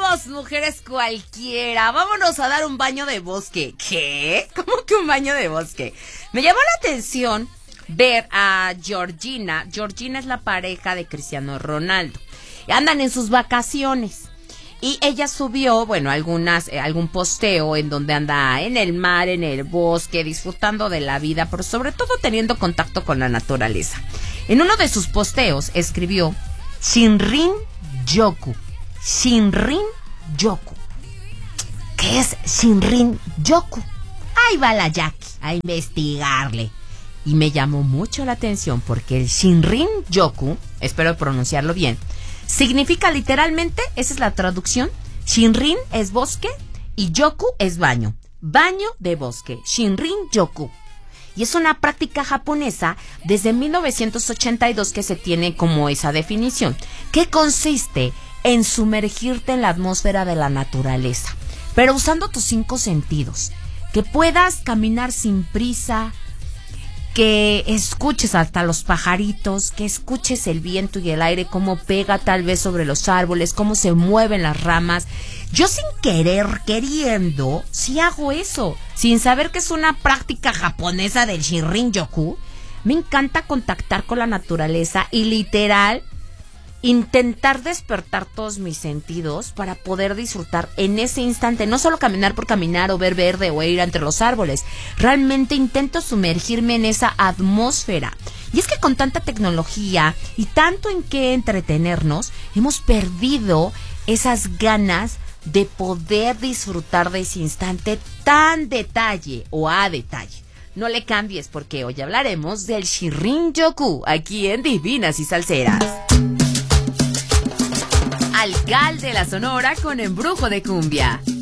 somos mujeres cualquiera. Vámonos a dar un baño de bosque. ¿Qué? ¿Cómo que un baño de bosque? Me llamó la atención ver a Georgina. Georgina es la pareja de Cristiano Ronaldo. Andan en sus vacaciones. Y ella subió, bueno, algún posteo en donde anda en el mar, en el bosque, disfrutando de la vida, pero sobre todo teniendo contacto con la naturaleza. En uno de sus posteos escribió Shinrin-yoku. Shinrin-yoku. ¿Qué es Shinrin-yoku? Ahí va la Jackie a investigarle. Y me llamó mucho la atención porque el Shinrin-yoku, espero pronunciarlo bien, significa literalmente, esa es la traducción, Shinrin es bosque y yoku es baño. Baño de bosque, Shinrin-yoku. Y es una práctica japonesa desde 1982 que se tiene como esa definición, que consiste en sumergirte en la atmósfera de la naturaleza, pero usando tus 5 sentidos, que puedas caminar sin prisa, que escuches hasta los pajaritos, que escuches el viento y el aire, cómo pega tal vez sobre los árboles, cómo se mueven las ramas. Yo sin querer, queriendo, sí hago eso, sin saber que es una práctica japonesa del Shinrin-yoku. Me encanta contactar con la naturaleza y literal intentar despertar todos mis sentidos para poder disfrutar en ese instante, no solo caminar por caminar o ver verde o ir entre los árboles. Realmente intento sumergirme en esa atmósfera. Y es que con tanta tecnología y tanto en qué entretenernos, hemos perdido esas ganas de poder disfrutar de ese instante tan detalle o a detalle. No le cambies porque hoy hablaremos del Shinrin-yoku aquí en Divinas y Salseras. Alcalde de la Sonora con embrujo de cumbia.